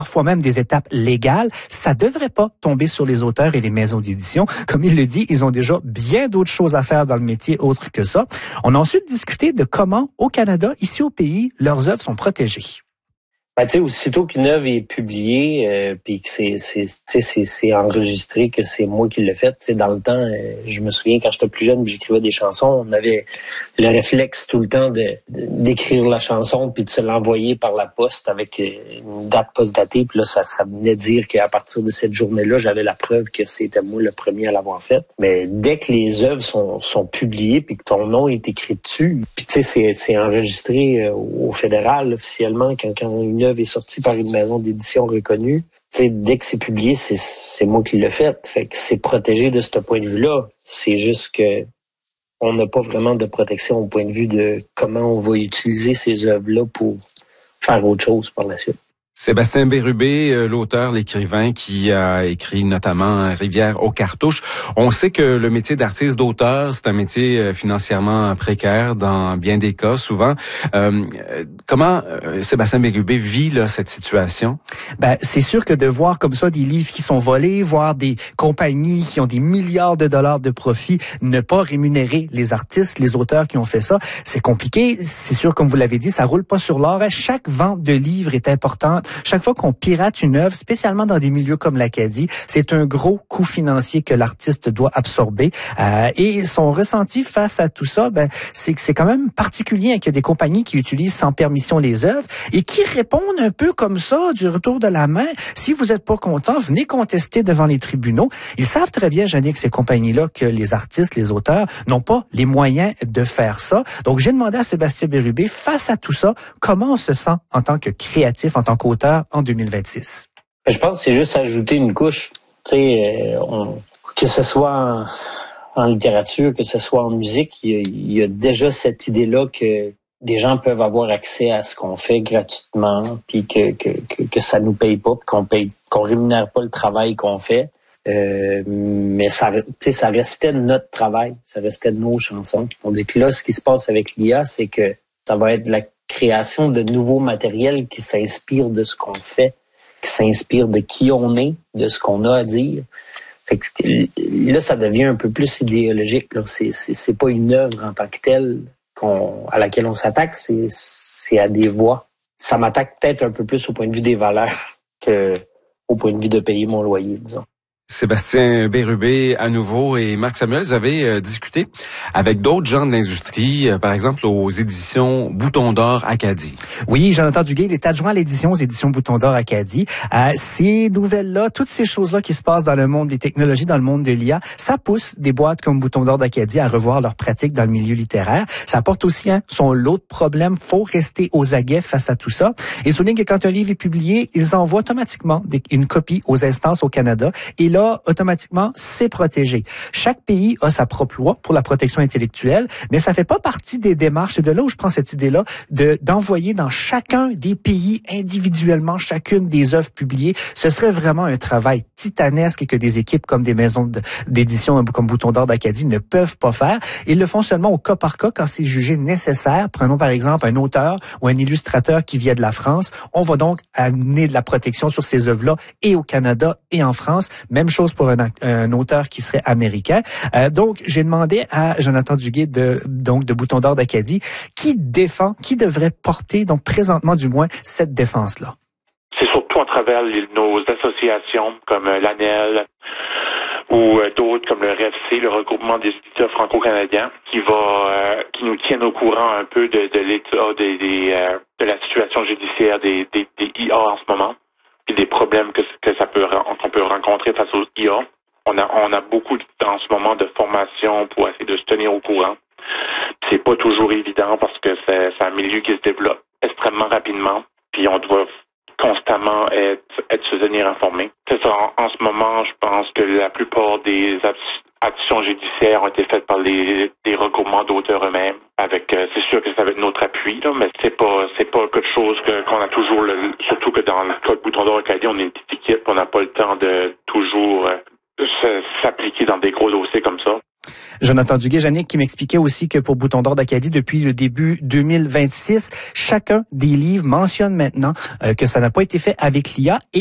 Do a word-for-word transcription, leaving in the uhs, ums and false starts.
parfois même des étapes légales, ça devrait pas tomber sur les auteurs et les maisons d'édition. Comme il le dit, ils ont déjà bien d'autres choses à faire dans le métier autre que ça. On a ensuite discuté de comment, au Canada, ici au pays, leurs œuvres sont protégées. Ben, tu sais, aussitôt qu'une œuvre est publiée, euh, puis que c'est, c'est, c'est, c'est enregistré, que c'est moi qui l'ai fait, tu sais, dans le temps, euh, je me souviens quand j'étais plus jeune, j'écrivais des chansons, on avait le réflexe tout le temps de, de d'écrire la chanson puis de se l'envoyer par la poste avec une date post-datée, puis là, ça, ça venait dire qu'à partir de cette journée-là, j'avais la preuve que c'était moi le premier à l'avoir fait. Mais dès que les œuvres sont, sont publiées puis que ton nom est écrit dessus, puis tu sais, c'est, c'est enregistré au fédéral officiellement quand, quand une œuvre est sortie par une maison d'édition reconnue. T'sais, dès que c'est publié, c'est, c'est moi qui l'ai fait. Fait que c'est protégé de ce point de vue-là. C'est juste que on n'a pas vraiment de protection au point de vue de comment on va utiliser ces œuvres-là pour faire autre chose par la suite. Sébastien Bérubé, l'auteur, l'écrivain qui a écrit notamment Rivière aux cartouches. On sait que le métier d'artiste, d'auteur, c'est un métier financièrement précaire dans bien des cas, souvent. Euh, comment euh, Sébastien Bérubé vit là, cette situation? Ben, c'est sûr que de voir comme ça des livres qui sont volés, voir des compagnies qui ont des milliards de dollars de profit ne pas rémunérer les artistes, les auteurs qui ont fait ça, c'est compliqué. C'est sûr, comme vous l'avez dit, ça roule pas sur l'or. Chaque vente de livres est importante. Chaque fois qu'on pirate une œuvre, spécialement dans des milieux comme l'Acadie, c'est un gros coût financier que l'artiste doit absorber. Euh, et son ressenti face à tout ça, ben, c'est que c'est quand même particulier qu'il y a des compagnies qui utilisent sans permission les œuvres et qui répondent un peu comme ça, du retour de la main. Si vous n'êtes pas content, venez contester devant les tribunaux. Ils savent très bien, Jannick, ces compagnies-là, que les artistes, les auteurs, n'ont pas les moyens de faire ça. Donc, j'ai demandé à Sébastien Bérubé, face à tout ça, comment on se sent en tant que créatif, en tant qu'auteur, en deux mille vingt-six? Je pense que c'est juste ajouter une couche. Tu sais, on, que ce soit en, en littérature, que ce soit en musique, il y, a, il y a déjà cette idée-là que des gens peuvent avoir accès à ce qu'on fait gratuitement, puis que, que, que, que ça nous paye pas, puis qu'on paye, qu'on rémunère pas le travail qu'on fait. Euh, mais ça, tu sais, ça restait notre travail, ça restait de nos chansons. On dit que là, ce qui se passe avec l'I A, c'est que ça va être de la création de nouveaux matériels qui s'inspirent de ce qu'on fait, qui s'inspirent de qui on est, de ce qu'on a à dire. Fait que là, ça devient un peu plus idéologique. Là. C'est, c'est, c'est pas une œuvre en tant que telle qu'on, à laquelle on s'attaque, c'est, c'est à des voix. Ça m'attaque peut-être un peu plus au point de vue des valeurs que au point de vue de payer mon loyer, disons. Sébastien Bérubé à nouveau et Marc Samuel, vous avez euh, discuté avec d'autres gens de l'industrie, euh, par exemple aux éditions Bouton d'Or Acadie. Oui, Jonathan Duguay, il est adjoint à l'édition aux éditions Bouton d'Or Acadie. Euh, ces nouvelles-là, toutes ces choses-là qui se passent dans le monde des technologies, dans le monde de l'I A, ça pousse des boîtes comme Bouton d'Or d'Acadie à revoir leurs pratiques dans le milieu littéraire. Ça apporte aussi hein, son lot de problèmes. Faut rester aux aguets face à tout ça. Et souligne que quand un livre est publié, ils envoient automatiquement des, une copie aux instances au Canada. Et là, automatiquement, c'est protégé. Chaque pays a sa propre loi pour la protection intellectuelle, mais ça fait pas partie des démarches. C'est de là où je prends cette idée-là de d'envoyer dans chacun des pays individuellement chacune des œuvres publiées. Ce serait vraiment un travail titanesque que des équipes comme des maisons de, d'édition comme Bouton d'Or d'Acadie ne peuvent pas faire. Ils le font seulement au cas par cas quand c'est jugé nécessaire. Prenons par exemple un auteur ou un illustrateur qui vient de la France. On va donc amener de la protection sur ces œuvres-là et au Canada et en France. Même chose pour un, un auteur qui serait américain. Euh, donc, j'ai demandé à Jonathan Duguay de, donc, de Bouton d'Or d'Acadie qui défend, qui devrait porter, donc présentement du moins, cette défense-là. C'est surtout à travers les, nos associations comme euh, l'A N E L ou euh, d'autres comme le R F C, le regroupement des éditeurs franco-canadiens, qui va, euh, qui nous tiennent au courant un peu de, de l'état des, des, euh, de la situation judiciaire des, des, des I A en ce moment. Puis des problèmes que, que ça peut qu'on peut rencontrer face aux I A. On a on a beaucoup en ce moment de formation pour essayer de se tenir au courant. C'est pas toujours évident parce que c'est, c'est un milieu qui se développe extrêmement rapidement. Puis on doit constamment être, être se tenir informé. C'est ça. En, en ce moment, je pense que la plupart des actions judiciaires ont été faites par les, les regroupements d'auteurs eux-mêmes. Avec, euh, c'est sûr que ça va être notre appui, là, mais c'est pas, c'est pas quelque chose que, qu'on a toujours, le, surtout que dans le cas de Bouton d'Or Acadie, on est une petite équipe, on n'a pas le temps de toujours euh, se, s'appliquer dans des gros dossiers comme ça. Jonathan Duguay-Jannick qui m'expliquait aussi que pour Bouton d'Or d'Acadie, depuis le début deux mille vingt-six, chacun des livres mentionne maintenant euh, que ça n'a pas été fait avec l'I A et